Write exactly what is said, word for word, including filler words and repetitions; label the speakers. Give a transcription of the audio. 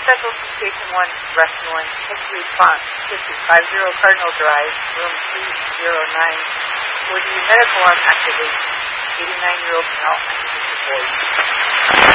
Speaker 1: Central to Station one, Westmoreland, Hickory Response, fifty-five oh Cardinal Drive, room three oh nine. For the medical arm activation, eighty-nine-year-old male, activation voice.